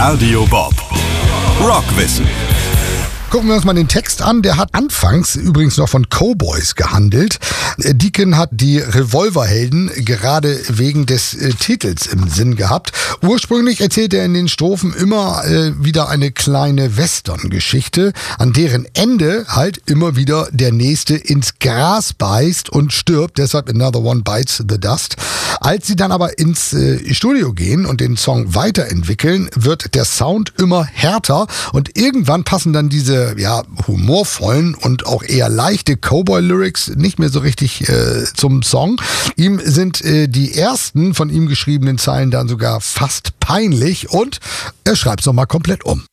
Cardio Bob. Rockwissen. Gucken wir uns mal den Text an. Der hat anfangs übrigens noch von Cowboys gehandelt. Deacon hat die Revolverhelden gerade wegen des Titels im Sinn gehabt. Ursprünglich erzählt er in den Strophen immer wieder eine kleine Western-Geschichte, an deren Ende halt immer wieder der Nächste ins Gras beißt und stirbt. Deshalb Another One Bites the Dust. Als sie dann aber ins Studio gehen und den Song weiterentwickeln, wird der Sound immer härter und irgendwann passen dann diese humorvollen und auch eher leichte Cowboy-Lyrics nicht mehr so richtig zum Song. Ihm sind die ersten von ihm geschriebenen Zeilen dann sogar fast peinlich und er schreibt es nochmal komplett um.